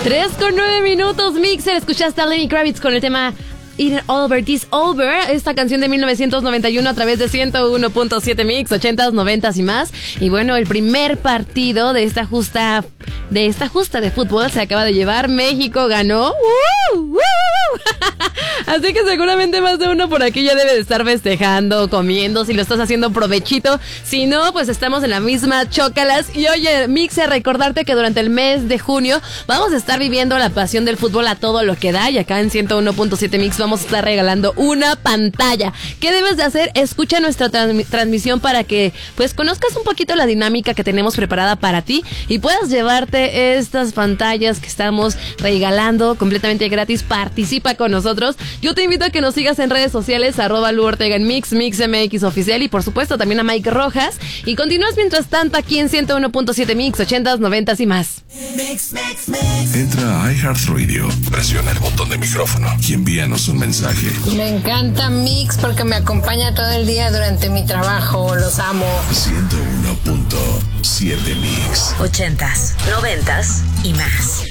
3:09, Mixer. Escuchaste a Lenny Kravitz con el tema It Over This Over, esta canción de 1991 a través de 101.7 Mix, 80s, 90s y más. Y bueno, el primer partido de esta justa de fútbol se acaba de llevar. México ganó. Así que seguramente más de uno por aquí ya debe de estar festejando, comiendo, si lo estás haciendo provechito. Si no, pues estamos en la misma, chócalas. Y oye, Mixer, recordarte que durante el mes de junio vamos a estar viviendo la pasión del fútbol a todo lo que da. Y acá en 101.7 Mix vamos a estar regalando una pantalla. ¿Qué debes de hacer? Escucha nuestra transmisión para que pues conozcas un poquito la dinámica que tenemos preparada para ti y puedas llevarte estas pantallas que estamos regalando completamente gratis. Participa con nosotros. Yo te invito a que nos sigas en redes sociales, @Lu Ortega en Mix, MixMX Oficial, y por supuesto también a Mike Rojas. Y continúas mientras tanto aquí en 101.7 Mix, 80s, 90s y más. Entra a iHeartRadio, presiona el botón de micrófono y envíanos un mensaje. Me encanta Mix porque me acompaña todo el día durante mi trabajo. Los amo. 101.7 Mix. 80s, 90s y más.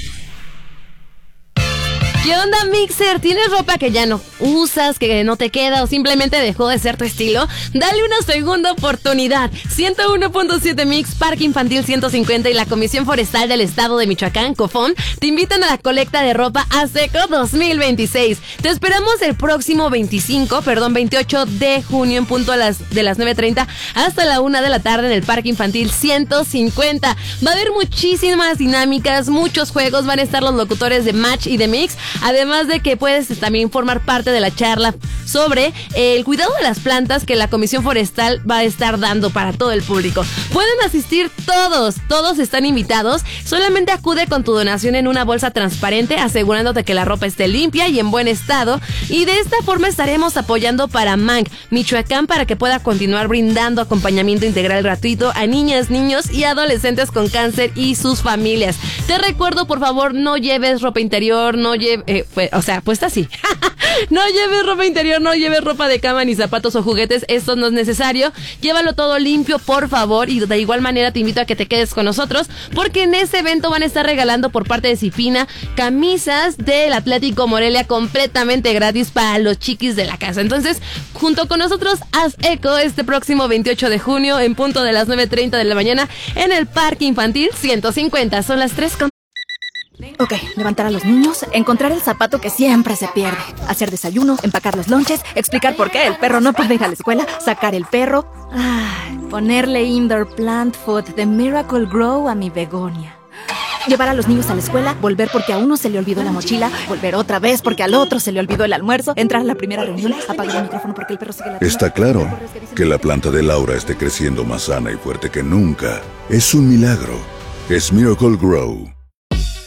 ¿Qué onda, Mixer? ¿Tienes ropa que ya no usas, que no te queda o simplemente dejó de ser tu estilo? Dale una segunda oportunidad. 101.7 Mix, Parque Infantil 150 y la Comisión Forestal del Estado de Michoacán, COFON, te invitan a la colecta de ropa a seco 2026. Te esperamos el próximo 28 de junio en punto de las 9:30 hasta la 1 de la tarde en el Parque Infantil 150. Va a haber muchísimas dinámicas, muchos juegos, van a estar los locutores de Match y de Mix. Además de que puedes también formar parte de la charla sobre el cuidado de las plantas que la Comisión Forestal va a estar dando para todo el público. Pueden asistir todos están invitados. Solamente acude con tu donación en una bolsa transparente, asegurándote que la ropa esté limpia y en buen estado. Y de esta forma estaremos apoyando para MANC, Michoacán, para que pueda continuar brindando acompañamiento integral gratuito a niñas, niños y adolescentes con cáncer y sus familias. Te recuerdo, por favor, no lleves ropa interior, puesta así. No lleves ropa interior, no lleves ropa de cama ni zapatos o juguetes, esto no es necesario. Llévalo todo limpio, por favor, y de igual manera te invito a que te quedes con nosotros porque en ese evento van a estar regalando por parte de Cifina camisas del Atlético Morelia completamente gratis para los chiquis de la casa. Entonces, junto con nosotros, haz eco este próximo 28 de junio en punto de las 9:30 de la mañana en el Parque Infantil 150. Son las 3. Ok, levantar a los niños, encontrar el zapato que siempre se pierde, hacer desayuno, empacar los lonches, explicar por qué el perro no puede ir a la escuela, sacar el perro, ponerle indoor plant food de Miracle Grow a mi begonia. Llevar a los niños a la escuela, volver porque a uno se le olvidó la mochila, volver otra vez porque al otro se le olvidó el almuerzo, entrar a la primera reunión, apagar el micrófono porque el perro sigue ladrando. Está claro que la planta de Laura esté creciendo más sana y fuerte que nunca. Es un milagro. Es Miracle Grow.